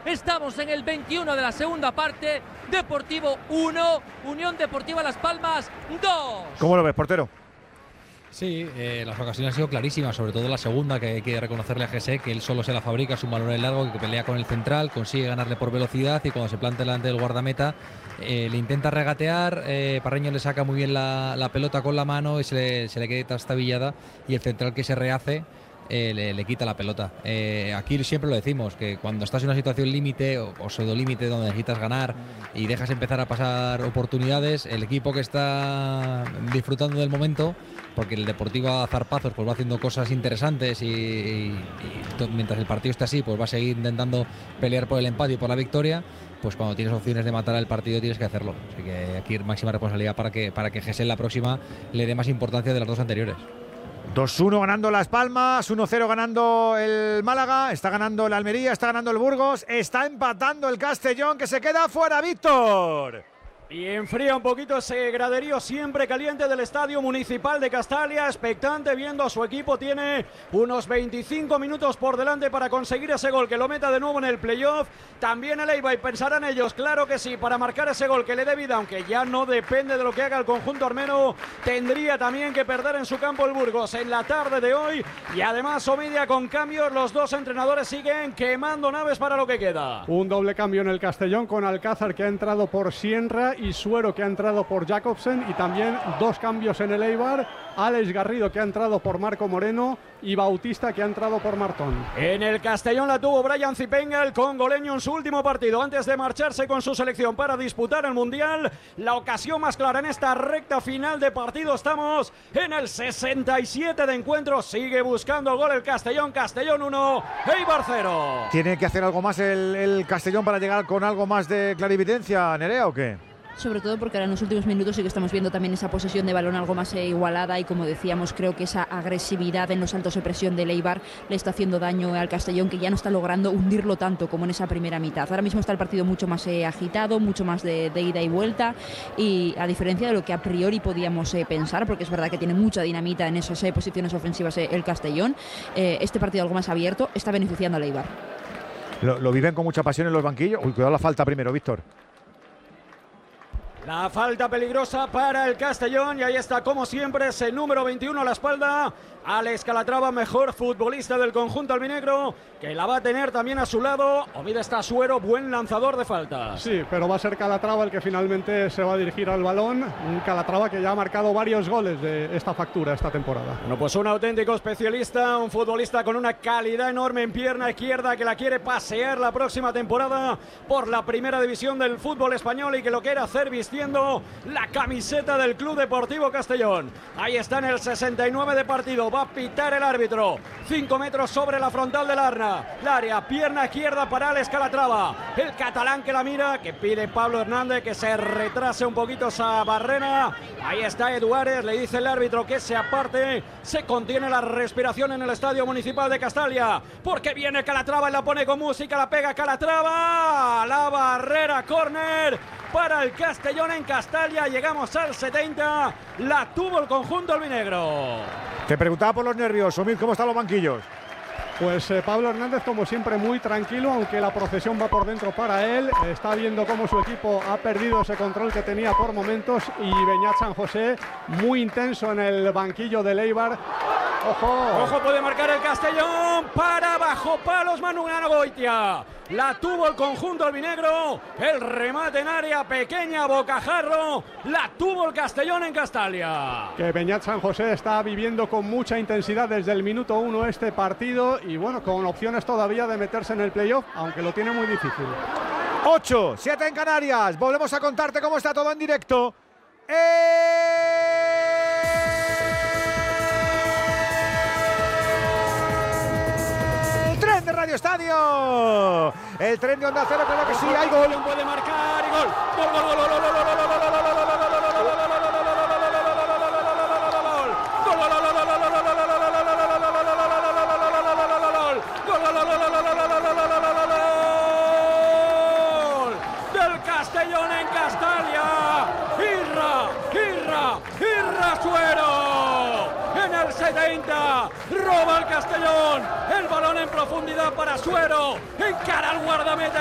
Estamos en el 21 de la segunda parte. Deportivo 1, Unión Deportiva Las Palmas 2. ¿Cómo lo ves, portero? Sí, las ocasiones han sido clarísimas, sobre todo la segunda, que hay que reconocerle a Jesse, que él solo se la fabrica, es un balón en largo que pelea con el central, consigue ganarle por velocidad y cuando se planta delante del guardameta le intenta regatear, Parreño le saca muy bien la pelota con la mano y se le queda trastabillada y el central que se rehace le quita la pelota. Aquí siempre lo decimos, que cuando estás en una situación límite o pseudo límite donde necesitas ganar y dejas empezar a pasar oportunidades, el equipo que está disfrutando del momento, porque el Deportivo a zarpazos pues va haciendo cosas interesantes y mientras el partido está así pues va a seguir intentando pelear por el empate y por la victoria, pues cuando tienes opciones de matar al partido tienes que hacerlo. Así que aquí máxima responsabilidad para que Jesse en la próxima le dé más importancia de las dos anteriores. 2-1 ganando Las Palmas, 1-0 ganando el Málaga, está ganando el Almería, está ganando el Burgos, está empatando el Castellón, que se queda fuera, Víctor. Y enfría un poquito ese graderío siempre caliente del Estadio Municipal de Castalia, expectante viendo a su equipo, tiene unos 25 minutos por delante para conseguir ese gol que lo meta de nuevo en el playoff. También el Eibar, y pensarán ellos, claro que sí, para marcar ese gol que le dé vida, aunque ya no depende de lo que haga el conjunto armeno, tendría también que perder en su campo el Burgos en la tarde de hoy. Y además Omidia con cambios, los dos entrenadores siguen quemando naves para lo que queda. Un doble cambio en el Castellón con Alcázar, que ha entrado por Sienra, y Suero, que ha entrado por Jacobsen, y también dos cambios en el Eibar, Alex Garrido, que ha entrado por Marco Moreno, y Bautista, que ha entrado por Martón. En el Castellón la tuvo Brian Zipenga, el congoleño, en su último partido antes de marcharse con su selección para disputar el Mundial. La ocasión más clara en esta recta final de partido. Estamos en el 67 de encuentro. Sigue buscando el gol el Castellón. Castellón 1, Eibar 0. ¿Tiene que hacer algo más el Castellón para llegar con algo más de clarividencia, Nerea, o qué? Sobre todo porque ahora en los últimos minutos sí que estamos viendo también esa posesión de balón algo más igualada, y como decíamos, creo que esa agresividad en los saltos de presión de Eibar le está haciendo daño al Castellón, que ya no está logrando hundirlo tanto como en esa primera mitad. Ahora mismo está el partido mucho más agitado, mucho más de ida y vuelta, y a diferencia de lo que a priori podíamos pensar, porque es verdad que tiene mucha dinamita en esas posiciones ofensivas el Castellón, este partido algo más abierto está beneficiando al Eibar. Lo viven con mucha pasión en los banquillos. Uy, cuidado la falta primero, Víctor. La falta peligrosa para el Castellón, y ahí está como siempre ese número 21 a la espalda, Alex Calatrava, mejor futbolista del conjunto albinegro, que la va a tener también a su lado. Omida está Suero, buen lanzador de faltas. Sí, pero va a ser Calatrava el que finalmente se va a dirigir al balón, un Calatrava que ya ha marcado varios goles de esta factura esta temporada. Bueno, pues un auténtico especialista, un futbolista con una calidad enorme en pierna izquierda, que la quiere pasear la próxima temporada por la primera división del fútbol español y que lo quiere hacer vistiendo la camiseta del Club Deportivo Castellón. Ahí está en el 69 de partido. Va a pitar el árbitro. 5 metros sobre la frontal del área. Pierna izquierda para Alex Calatrava. El catalán que la mira, que pide Pablo Hernández que se retrase un poquito esa barrera. Ahí está Eduárez, le dice el árbitro que se aparte. Se contiene la respiración en el Estadio Municipal de Castalia, porque viene Calatrava y la pone con música, la pega Calatrava. La barrera, córner para el Castellón en Castalia. Llegamos al 70. La tuvo el conjunto albinegro. Te preguntaba por los nervios, Omid, ¿cómo están los banquillos? Pues Pablo Hernández, como siempre, muy tranquilo, aunque la procesión va por dentro para él. Está viendo cómo su equipo ha perdido ese control que tenía por momentos, y Beñat San José muy intenso en el banquillo del Eibar. Ojo, puede marcar el Castellón. Para bajo palos, Manu Goitia. La tuvo el conjunto albinegro. El remate en área pequeña, bocajarro. La tuvo el Castellón en Castalia. Que Beñat San José está viviendo con mucha intensidad desde el minuto 1 este partido, y bueno, con opciones todavía de meterse en el playoff, aunque lo tiene muy difícil. 8, 7 en Canarias. Volvemos a contarte cómo está todo en directo. De Radio Estadio, el tren de Onda Cero, creo que sí, hay gol. Puede marcar y gol. Del Castellón en Castalia. Irra Suero. En el 70, roba el Castellón, el balón en profundidad para Suero, encara al guardameta.